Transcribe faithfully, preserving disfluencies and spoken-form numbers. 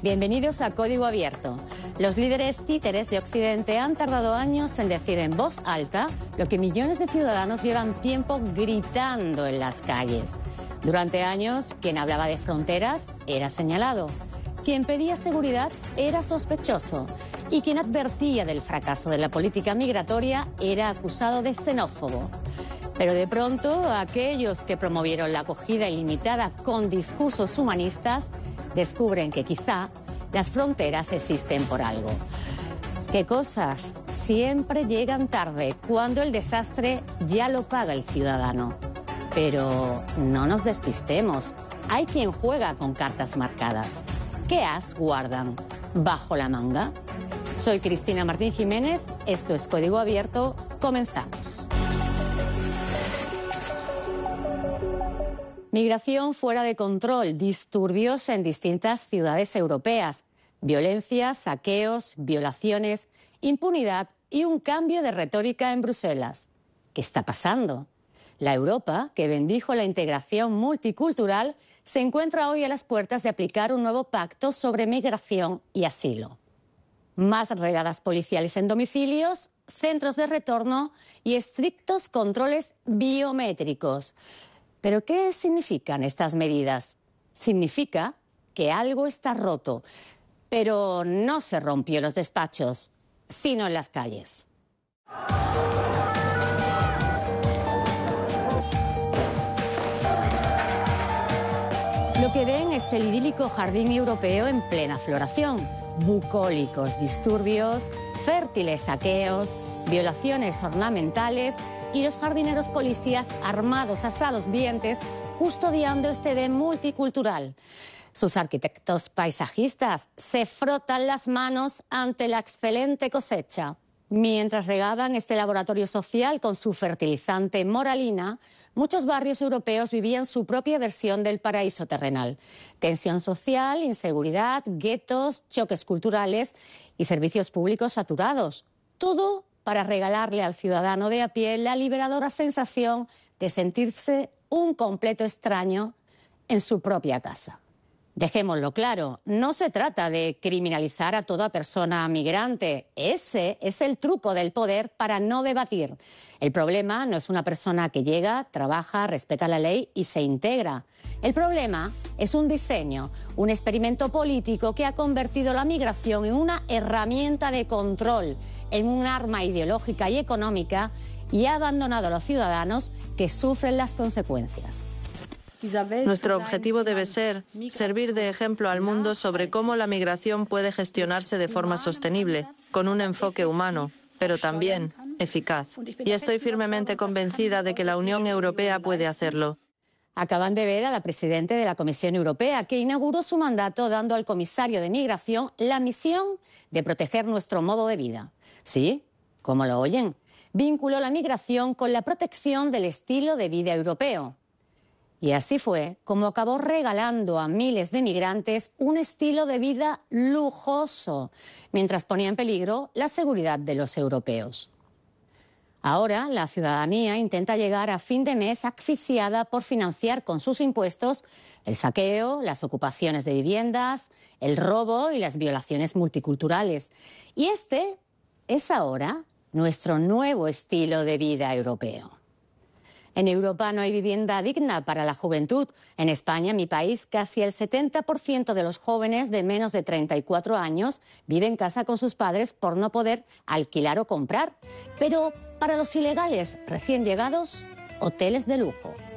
Bienvenidos a Código Abierto. Los líderes títeres de Occidente han tardado años en decir en voz alta lo que millones de ciudadanos llevan tiempo gritando en las calles. Durante años, quien hablaba de fronteras era señalado. Quien pedía seguridad era sospechoso. Y quien advertía del fracaso de la política migratoria era acusado de xenófobo. Pero de pronto, aquellos que promovieron la acogida ilimitada con discursos humanistas descubren que quizá las fronteras existen por algo. ¿Qué cosas? Siempre llegan tarde, cuando el desastre ya lo paga el ciudadano. Pero no nos despistemos. Hay quien juega con cartas marcadas. ¿Qué as guardan bajo la manga? Soy Cristina Martín Jiménez, esto es Código Abierto, comenzamos. Migración fuera de control, disturbios en distintas ciudades europeas, violencia, saqueos, violaciones, impunidad y un cambio de retórica en Bruselas. ¿Qué está pasando? La Europa, que bendijo la integración multicultural, se encuentra hoy a las puertas de aplicar un nuevo pacto sobre migración y asilo. Más redadas policiales en domicilios, centros de retorno y estrictos controles biométricos. ¿Pero qué significan estas medidas? Significa que algo está roto, pero no se rompió en los despachos, sino en las calles. Lo que ven es el idílico jardín europeo en plena floración. Bucólicos disturbios, fértiles saqueos, violaciones ornamentales y los jardineros policías armados hasta los dientes custodiando este Edén multicultural. Sus arquitectos paisajistas se frotan las manos ante la excelente cosecha. Mientras regaban este laboratorio social con su fertilizante moralina, muchos barrios europeos vivían su propia versión del paraíso terrenal. Tensión social, inseguridad, guetos, choques culturales y servicios públicos saturados. Todo para regalarle al ciudadano de a pie la liberadora sensación de sentirse un completo extraño en su propia casa. Dejémoslo claro, no se trata de criminalizar a toda persona migrante. Ese es el truco del poder para no debatir. El problema no es una persona que llega, trabaja, respeta la ley y se integra. El problema es un diseño, un experimento político que ha convertido la migración en una herramienta de control, en un arma ideológica y económica, y ha abandonado a los ciudadanos que sufren las consecuencias. Nuestro objetivo debe ser servir de ejemplo al mundo sobre cómo la migración puede gestionarse de forma sostenible, con un enfoque humano, pero también eficaz. Y estoy firmemente convencida de que la Unión Europea puede hacerlo. Acaban de ver a la presidenta de la Comisión Europea, que inauguró su mandato dando al comisario de Migración la misión de proteger nuestro modo de vida. Sí, como lo oyen, vinculó la migración con la protección del estilo de vida europeo. Y así fue como acabó regalando a miles de migrantes un estilo de vida lujoso, mientras ponía en peligro la seguridad de los europeos. Ahora la ciudadanía intenta llegar a fin de mes asfixiada por financiar con sus impuestos el saqueo, las ocupaciones de viviendas, el robo y las violaciones multiculturales. Y este es ahora nuestro nuevo estilo de vida europeo. En Europa no hay vivienda digna para la juventud. En España, mi país, casi el setenta por ciento de los jóvenes de menos de treinta y cuatro años viven en casa con sus padres por no poder alquilar o comprar. Pero para los ilegales recién llegados, hoteles de lujo.